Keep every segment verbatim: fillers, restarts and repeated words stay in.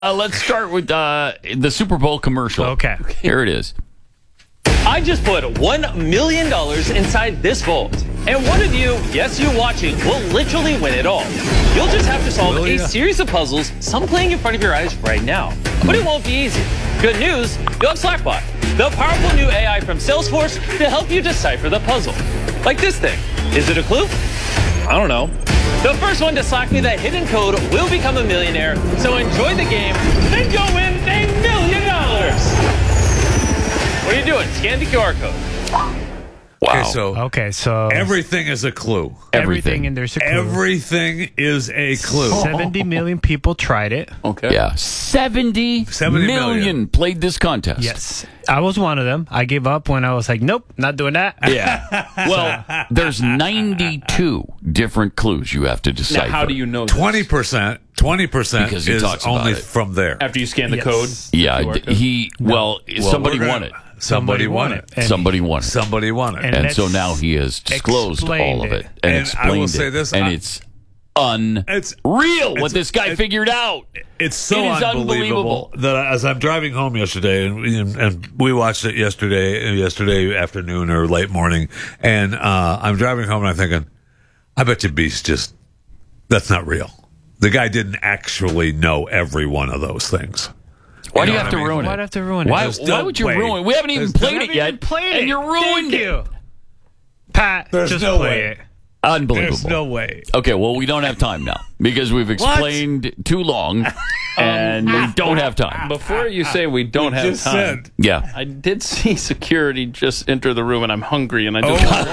Uh, let's start with uh, the Super Bowl commercial. Okay. Here it is. I just put one million dollars inside this vault. And one of you, yes, you watching, will literally win it all. You'll just have to solve a series of puzzles, some playing in front of your eyes right now. But it won't be easy. Good news, you'll have Slackbot, the powerful new A I from Salesforce to help you decipher the puzzle. Like this thing. Is it a clue? I don't know. The first one to slack me that hidden code will become a millionaire. So enjoy the game, then go win a million dollars. What are you doing? Scan the Q R code. Wow. Okay, so Okay, so everything is a clue. everything and there's a clue. Everything is a clue. seventy million people tried it. Okay. Yeah. seventy, seventy million, million played this contest. Yes. I was one of them. I gave up when I was like, nope, not doing that. Yeah. Well, there's ninety-two different clues you have to decipher. Now, how do you know this? Twenty percent. Twenty percent Because he is talks about only it. from there. After you scan the Yes. code? Yeah. Q R d- code? He, well, somebody we're gonna- won it. Somebody won it. And Somebody won it. Somebody won it. And And let's so now he has disclosed explain all of it it. and, And I explained will it. say this, and I- it's unreal It's- what it's- this guy it- figured out. It's so It is unbelievable unbelievable. that as I'm driving home yesterday, and, and, and we watched it yesterday, yesterday afternoon or late morning, and uh, I'm driving home and I'm thinking, I bet you Beast just, that's not real. The guy didn't actually know every one of those things. Why do know you have what to I mean? ruin it? Why'd I have to ruin it? Why, There's why no would you way. ruin it? We haven't even There's played no- it yet, Haven't played and it. you ruined Thank it. you. Pat, There's just no play way. it. Unbelievable. There's no way. Okay, well, we don't have time now because we've explained too long, and we don't have time. Before you say we don't have Just time, said. Yeah. I did see security just enter the room, and I'm hungry, and I just want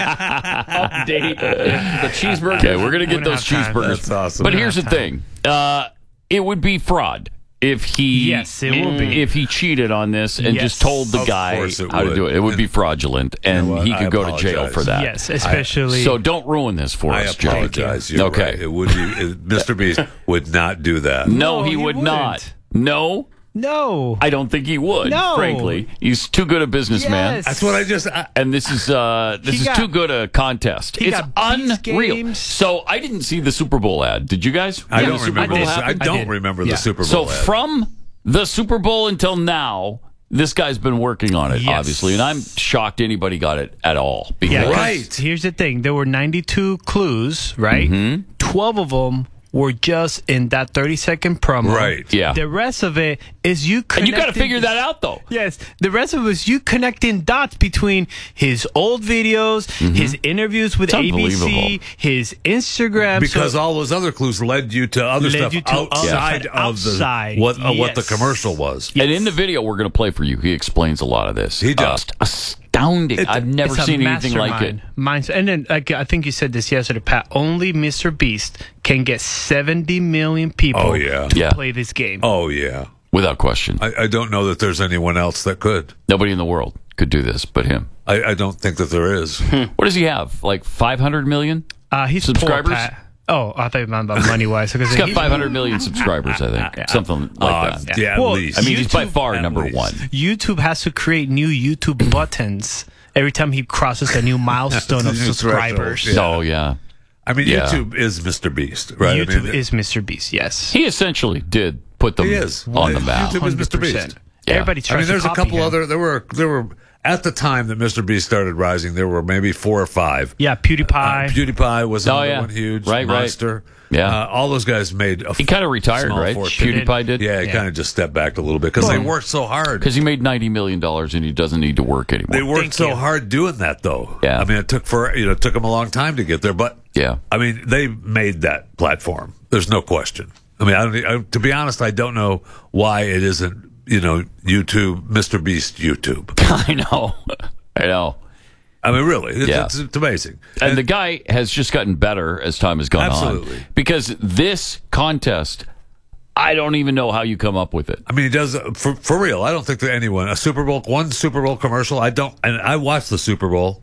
to update the cheeseburger. Okay, we're going to get We those don't have time. cheeseburgers. That's awesome. But We here's the don't have thing. Uh, it would be fraud if he Yes, it will be. if he cheated on this and Yes. just told the Of guy course it how to would. do it. It would be fraudulent, and You know what? he I could go to jail apologize. for that. Yes, especially. So don't ruin this for I us, Jake. apologize. You're Okay. right. It would be, it, Mister Beast would not do that. No, No, he, he would wouldn't. not. No, no. I don't think he would. No. Frankly, he's too good a businessman. Yes. That's what I just. I, And this is uh, this He is got- too good a contest. he It's got Beast unreal. games. So I didn't see the Super Bowl ad. Did you guys? I When don't the Super remember. Bowl The, I happened? I don't did. remember Yeah. the Super Bowl. So ad. from the Super Bowl until now, this guy's been working on it, Yes. obviously, and I'm shocked anybody got it at all. Because Yeah, 'cause Right. Here's the thing: there were ninety-two clues, right? Mm-hmm. Twelve of them were just in that thirty-second promo. Right. Yeah. The rest of it is you. and you got to connecting- figure that out, though. Yes, the rest of it was you connecting dots between his old videos, his interviews with It's A B C, unbelievable. his Instagram. because so, all those other clues led you to other Led stuff you to outside other- of the outside, what uh, what the yes. commercial was. And in the video we're going to play for you, he explains a lot of this. He does. Uh, astounding. I've never it's a seen anything like it. mastermind. Minds- and then like, I think you said this yesterday, Pat. Only Mister Beast can get seventy million people Oh, yeah. to Yeah. play this game. Oh yeah, Without question. I, I don't know that there's anyone else that could. Nobody in the world could do this but him. I, I don't think that there is. What does he have? Like five hundred million? Uh, he's Subscribers? Poor, Pat. Oh, I thought you meant about money wise. He's got five hundred million subscribers, I think. Yeah. Something like Uh, that. yeah, at Well, least. I mean, he's by YouTube- far at number least. one. YouTube has to create new YouTube buttons every time he crosses a new milestone of New subscribers. threshold, Oh, yeah. I mean, Yeah. YouTube is Mister Beast, right? I YouTube mean, is Mister Beast. Yes, He essentially did put them He is. on the map. YouTube is Mister Beast. one hundred percent. Yeah. Everybody tries I mean, there's to a copy couple him. other. There were there were at the time that Mister Beast started rising. There were maybe four or five. Yeah, PewDiePie. Uh, PewDiePie was Oh, another yeah. one huge. Right, right. Monster. Yeah. Uh, all those guys made. A He kind of retired, small right? fortune. PewDiePie did? Yeah, he Yeah. kind of just stepped back a little bit because they Boom. worked so hard. Because he made ninety million dollars and he doesn't need to work anymore. They worked Thank so you. hard doing that, though. Yeah. I mean, it took for you know it took them a long time to get there, but Yeah. I mean, they made that platform. There's no question. I mean, I don't, I, to be honest, I don't know why it isn't you know YouTube, Mister Beast YouTube. I know. I know. I mean, really, it's, Yeah. it's, it's amazing. And, the guy has just gotten better as time has gone Absolutely. on. Because this contest, I don't even know how you come up with it. I mean, he does for for real. I don't think that anyone a Super Bowl one Super Bowl commercial. I don't, and I watched the Super Bowl,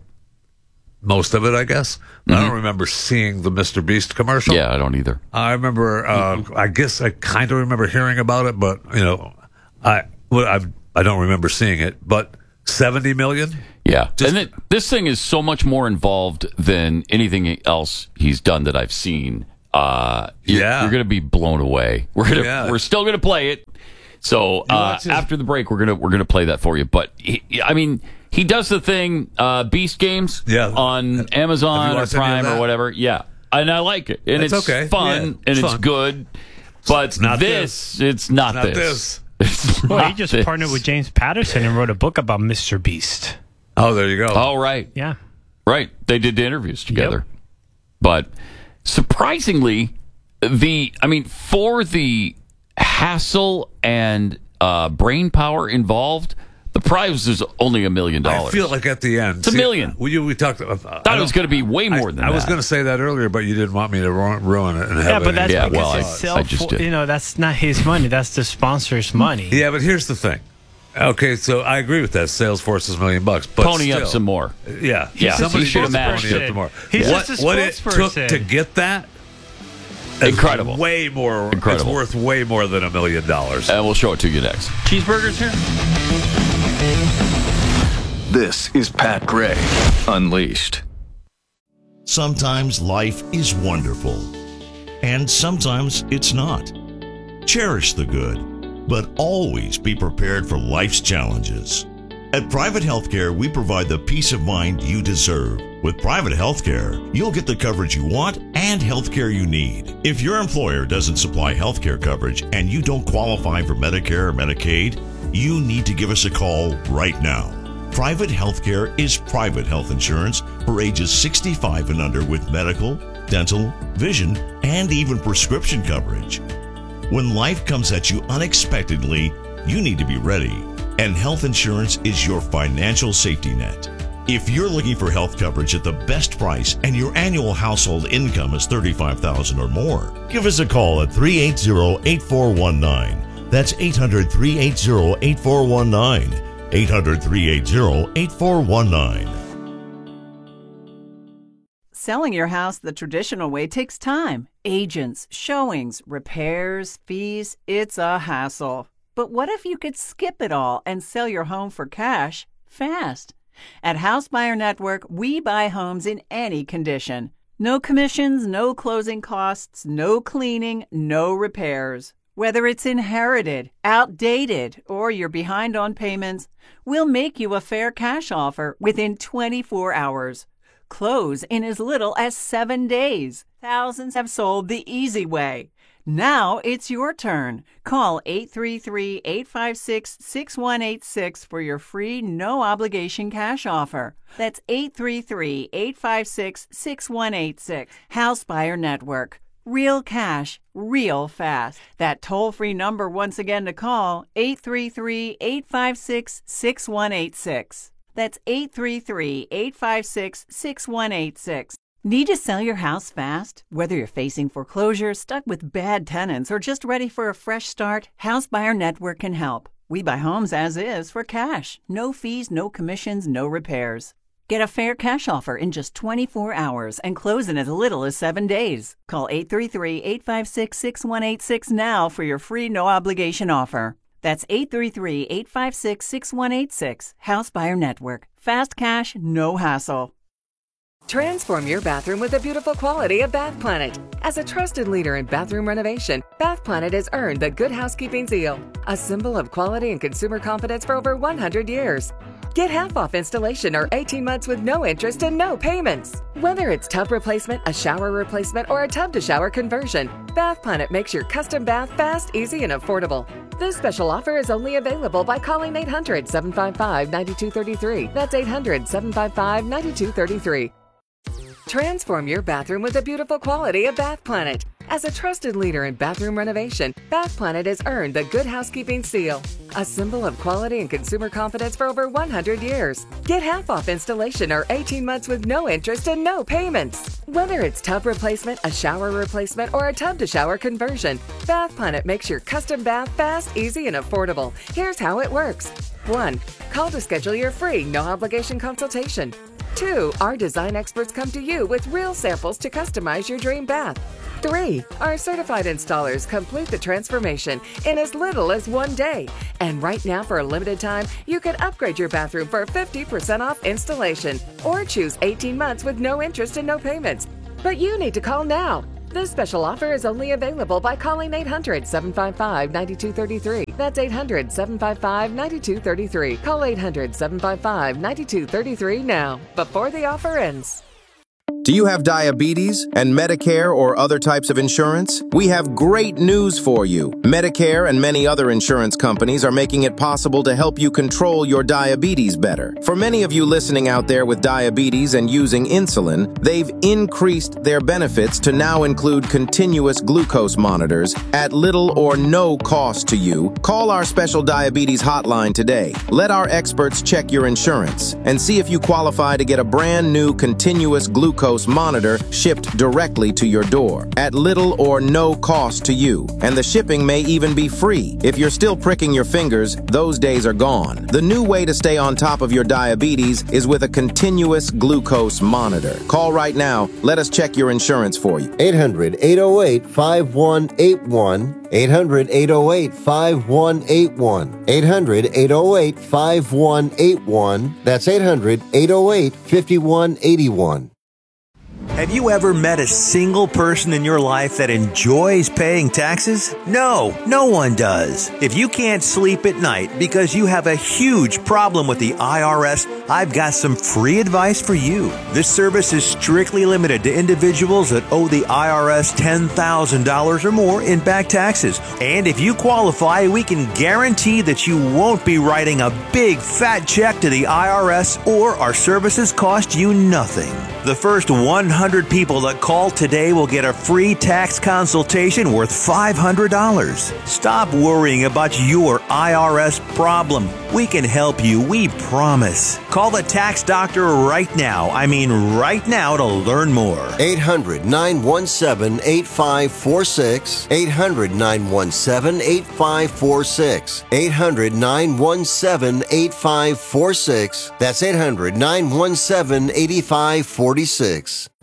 most of it, I guess. But I don't remember seeing the Mister Beast commercial. Mm-hmm. Yeah, I don't either. I remember. Uh, I guess I kind of remember hearing about it, but you know, I well, I I don't remember seeing it. But seventy million. Yeah. Just- and it, this thing is so much more involved than anything else he's done that I've seen. uh, you're, Yeah. you're going to be blown away. We're gonna, Yeah. we're still going to play it. So uh, watch his- after the break, we're gonna we're gonna play that for you. But he, I mean, he does the thing, uh, Beast Games, Yeah. on Have Amazon you or watched any of Prime or that? whatever. Yeah, and I like it, and It's it's, okay. fun, Yeah, and it's it's fun. good. But not this, it's not, Not this. this. It's Well, not he just this. partnered with James Patterson and wrote a book about Mister Beast. Oh, there you go. Oh, right. Yeah. Right. They did the interviews together. But surprisingly, the I mean, for the hassle and uh, brain power involved, the prize is only a million I dollars. feel like at the end. It's a million. We, we talked. I thought it was going to be way more I, than I that. was going to say that earlier, but you didn't want me to ru- ruin it. And have Yeah, but any- that's Yeah, because well, I- it's self, I just did. you know, that's not his money. That's the sponsor's money. Yeah, but here's the thing. Okay, so I agree with that. Salesforce is a million bucks. But Pony up still- some more. Yeah, Yeah, Somebody he should have needs to matched pony it. up some more. He's what, just a what it took spokesperson. to get that? is Incredible. Way more. Incredible. It's worth way more than a million dollars. And we'll show it to you next. Cheeseburgers here? This is Pat Gray Unleashed. Sometimes life is wonderful, and sometimes it's not. Cherish the good, but always be prepared for life's challenges. At Private Healthcare, we provide the peace of mind you deserve. With Private Healthcare, you'll get the coverage you want and healthcare you need. If your employer doesn't supply healthcare coverage and you don't qualify for Medicare or Medicaid, you need to give us a call right now. Private Healthcare is private health insurance for ages sixty-five and under with medical, dental, vision, and even prescription coverage. When life comes at you unexpectedly, you need to be ready, and health insurance is your financial safety net. If you're looking for health coverage at the best price and your annual household income is thirty-five thousand dollars or more, give us a call at three eight zero, eight four one nine. That's eight hundred, three eight zero, eight four one nine. eight hundred, three eight zero, eight four one nine. Selling your house the traditional way takes time. Agents, showings, repairs, fees. It's a hassle. But what if you could skip it all and sell your home for cash fast? At House Buyer Network, we buy homes in any condition. No commissions, no closing costs, no cleaning, no repairs. Whether it's inherited, outdated, or you're behind on payments, we'll make you a fair cash offer within twenty-four hours. Close in as little as seven days. Thousands have sold the easy way. Now it's your turn. Call eight three three, eight five six, six one eight six for your free no-obligation cash offer. That's eight three three, eight five six, six one eight six. House Buyer Network. Real cash, real fast. That toll-free number once again to call, eight three three, eight five six, six one eight six. That's eight three three, eight five six, six one eight six. Need to sell your house fast? Whether you're facing foreclosure, stuck with bad tenants, or just ready for a fresh start, House Buyer Network can help. We buy homes as is for cash. No fees, no commissions, no repairs. Get a fair cash offer in just twenty-four hours and close in as little as seven days. Call eight three three, eight five six, six one eight six now for your free no-obligation offer. That's eight three three, eight five six, six one eight six. House Buyer Network. Fast cash, no hassle. Transform your bathroom with the beautiful quality of Bath Planet. As a trusted leader in bathroom renovation, Bath Planet has earned the Good Housekeeping seal, a symbol of quality and consumer confidence for over one hundred years. Get half off installation or eighteen months with no interest and no payments. Whether it's tub replacement, a shower replacement, or a tub to shower conversion, Bath Planet makes your custom bath fast, easy, and affordable. This special offer is only available by calling eight hundred, seven five five, nine two three three. That's eight hundred, seven five five, nine two three three. Transform your bathroom with the beautiful quality of Bath Planet. As a trusted leader in bathroom renovation, Bath Planet has earned the Good Housekeeping seal, a symbol of quality and consumer confidence for over one hundred years. Get half off installation or eighteen months with no interest and no payments. Whether it's tub replacement, a shower replacement, or a tub to shower conversion, Bath Planet makes your custom bath fast, easy, and affordable. Here's how it works. one. Call to schedule your free no obligation consultation. two. Our design experts come to you with real samples to customize your dream bath. three. Our certified installers complete the transformation in as little as one day. And right now, for a limited time, you can upgrade your bathroom for fifty percent off installation or choose eighteen months with no interest and no payments. But you need to call now. This special offer is only available by calling eight hundred, seven five five, nine two three three. That's eight hundred, seven five five, nine two three three. Call eight hundred, seven five five, nine two three three now, before the offer ends. Do you have diabetes and Medicare or other types of insurance? We have great news for you. Medicare and many other insurance companies are making it possible to help you control your diabetes better. For many of you listening out there with diabetes and using insulin, they've increased their benefits to now include continuous glucose monitors at little or no cost to you. Call our special diabetes hotline today. Let our experts check your insurance and see if you qualify to get a brand new continuous glucose monitor shipped directly to your door at little or no cost to you. And the shipping may even be free. If you're still pricking your fingers, those days are gone. The new way to stay on top of your diabetes is with a continuous glucose monitor. Call right now. Let us check your insurance for you. eight hundred, eight oh eight, five one eight one. eight hundred, eight oh eight, five one eight one. eight hundred, eight oh eight, five one eight one. That's eight hundred, eight oh eight, five one eight one. Have you ever met a single person in your life that enjoys paying taxes? No, no one does. If you can't sleep at night because you have a huge problem with the I R S, I've got some free advice for you. This service is strictly limited to individuals that owe the I R S ten thousand dollars or more in back taxes. And if you qualify, we can guarantee that you won't be writing a big fat check to the I R S, or our services cost you nothing. The first one hundred people that call today will get a free tax consultation worth five hundred dollars. Stop worrying about your I R S problem. We can help you, we promise. Call the tax doctor right now. I mean right now to learn more. eight hundred, nine one seven, eight five four six. eight hundred, nine one seven, eight five four six. eight hundred, nine one seven, eight five four six. That's eight hundred, nine one seven, eight five four six.